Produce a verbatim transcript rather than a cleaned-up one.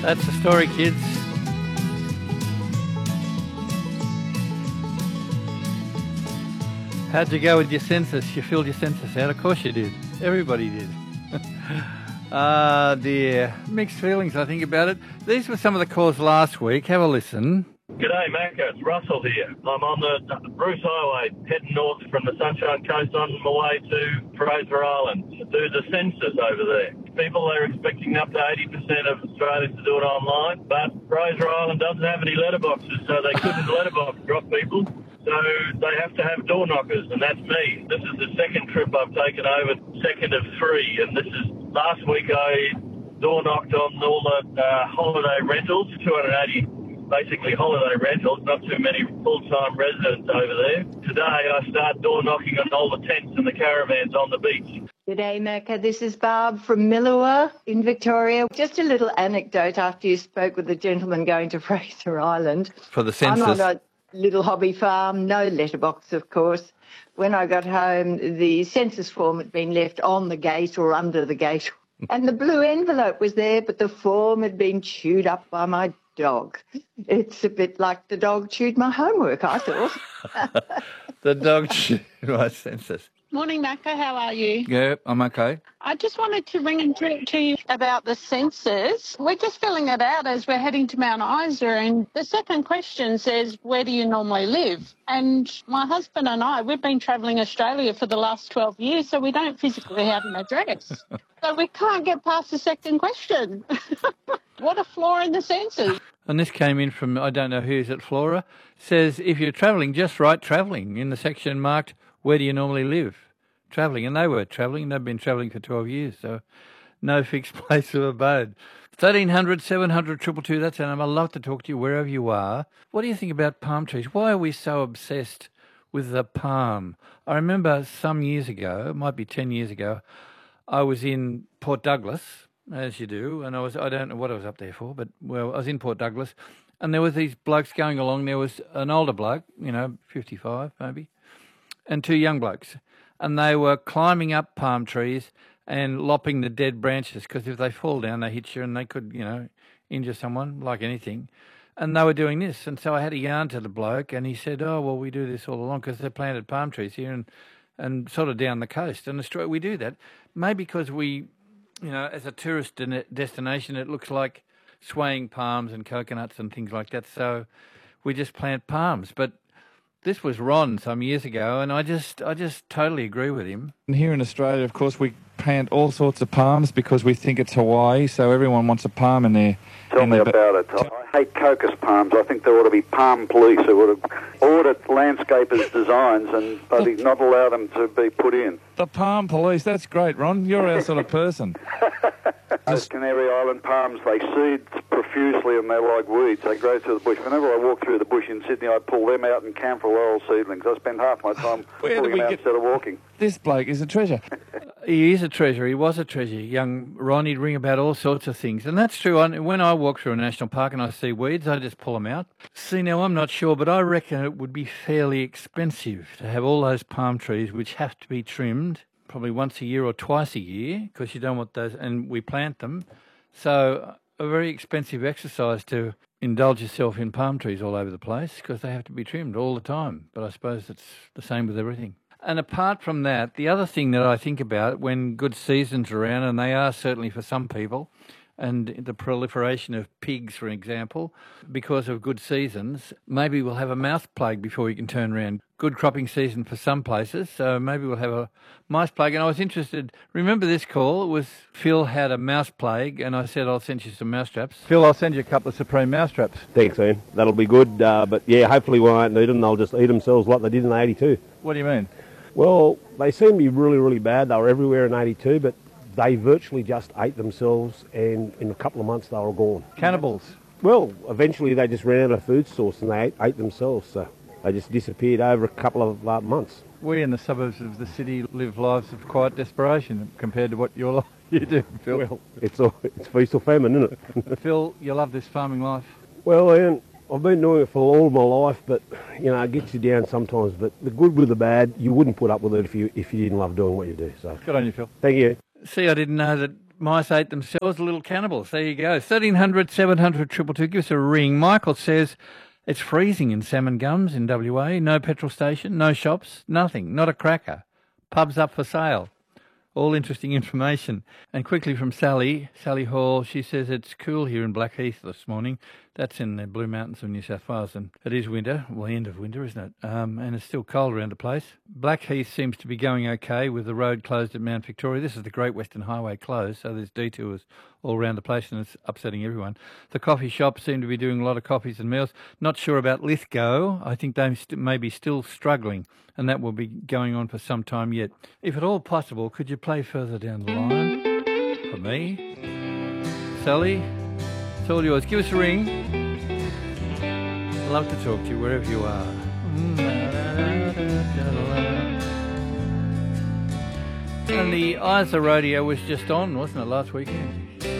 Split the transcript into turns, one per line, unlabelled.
That's the story, kids. How'd you go with your census? You filled your census out? Of course you did. Everybody did. Ah, dear. Mixed feelings, I think, about it. These were some of the calls last week. Have a listen.
G'day, Macca. It's Russell here. I'm on the Bruce Highway, heading north from the Sunshine Coast on my way to Fraser Island to do the census over there. People are expecting up to eighty percent of Australians to do it online, but Fraser Island doesn't have any letterboxes, so they couldn't letterbox drop people. So they have to have door knockers, and that's me. This is the second trip I've taken over, second of three, and this is last week I door knocked on all the uh, holiday rentals, two hundred eighty basically holiday rentals, not too many full-time residents over there. Today I start door knocking on all the tents and the caravans on the beach.
G'day, Macca. This is Barb from Millawa in Victoria. Just a little anecdote after you spoke with the gentleman going to Fraser Island.
For the census.
I'm on a little hobby farm, no letterbox, of course. When I got home, the census form had been left on the gate or under the gate. And the blue envelope was there, but the form had been chewed up by my dog. It's a bit like the dog chewed my homework, I thought.
The dog chewed my census.
Morning, Macca. How are you?
Yeah, I'm okay.
I just wanted to ring and talk to you about the census. We're just filling it out as we're heading to Mount Isa, and the second question says, where do you normally live? And my husband and I, we've been travelling Australia for the last twelve years, so we don't physically have an address. So we can't get past the second question. What a flaw in the census.
And this came in from, I don't know who's at Flora, says, if you're travelling, just write travelling in the section marked, where do you normally live? Travelling. And they were travelling. They've been travelling for twelve years, so no fixed place of abode. thirteen hundred, seven hundred, two two two, that's our number. I'd love to talk to you wherever you are. What do you think about palm trees? Why are we so obsessed with the palm? I remember some years ago, it might be ten years ago, I was in Port Douglas, as you do, and I was I don't know what I was up there for, but, well, I was in Port Douglas, and there was these blokes going along. There was an older bloke, you know, fifty-five maybe, and two young blokes. And they were climbing up palm trees and lopping the dead branches, because if they fall down, they hit you and they could, you know, injure someone like anything. And they were doing this. And so I had a yarn to the bloke, and he said, oh, well, we do this all along because they planted palm trees here and, and sort of down the coast. And Australia, we do that. Maybe because we, you know, as a tourist destination, it looks like swaying palms and coconuts and things like that. So we just plant palms. But this was Ron some years ago, and I just I just totally agree with him.
And here in Australia, of course, we plant all sorts of palms because we think it's Hawaii, so everyone wants a palm in there.
Tell
in
me
the
about it. I hate cocos palms. I think there ought to be palm police who ought to audit landscapers' designs and bloody not allow them to be put in.
The palm police, that's great, Ron. You're our sort of person.
Those Canary Island palms, they seed profusely and they're like weeds. They grow through the bush. Whenever I walk through the bush in Sydney, I pull them out and camphor laurel seedlings. I spend half my time pulling them out
get...
instead of walking.
This bloke is a treasure.
He is a treasure. He was a treasure. Young Ron, he'd ring about all sorts of things. And that's true. When I walk through a national park and I see weeds, I just pull them out. See, now, I'm not sure, but I reckon it would be fairly expensive to have all those palm trees, which have to be trimmed probably once a year or twice a year, because you don't want those, and we plant them. So a very expensive exercise to indulge yourself in palm trees all over the place, because they have to be trimmed all the time. But I suppose it's the same with everything. And apart from that, the other thing that I think about when good seasons are around, and they are certainly for some people, and the proliferation of pigs, for example, because of good seasons, maybe we'll have a mouse plague before we can turn around. Good cropping season for some places, so maybe we'll have a mice plague. And I was interested, remember this call? It was Phil had a mouse plague, and I said, I'll send you some mousetraps. Phil, I'll send you a couple of Supreme mousetraps.
Thanks, Ian. That'll be good, uh, but yeah, hopefully we won't need them. They'll just eat themselves like they did in eighty-two.
What do you mean?
Well, they seem to be really, really bad. They were everywhere in eighty-two, but they virtually just ate themselves, and in a couple of months they were gone.
Cannibals?
Well, eventually they just ran out of food source and they ate, ate themselves, so they just disappeared over a couple of uh, months.
We in the suburbs of the city live lives of quiet desperation compared to what your life you do, Phil.
Well, it's, all, it's feast or famine, isn't it?
Phil, you love this farming life?
Well, Ian, I've been doing it for all my life, but, you know, it gets you down sometimes. But the good with the bad, you wouldn't put up with it if you if you didn't love doing what you do. So
good on you, Phil.
Thank you.
See, I didn't know that mice ate themselves, little cannibals. There you go. thirteen hundred, seven hundred, two two two. Give us a ring. Michael says it's freezing in Salmon Gums in W A. No petrol station, no shops, nothing, not a cracker. Pubs up for sale. All interesting information. And quickly from Sally, Sally Hall, she says it's cool here in Blackheath this morning. That's in the Blue Mountains of New South Wales, and it is winter, well, end of winter, isn't it? Um, and it's still cold around the place. Blackheath seems to be going okay with the road closed at Mount Victoria. This is the Great Western Highway closed, so there's detours all around the place, and it's upsetting everyone. The coffee shops seem to be doing a lot of coffees and meals. Not sure about Lithgow. I think they st- may be still struggling, and that will be going on for some time yet. If at all possible, could you play further down the line for me? Sally, it's all yours. Give us a ring. I'd love to talk to you wherever you are. And the I S A rodeo was just on, wasn't it, last weekend?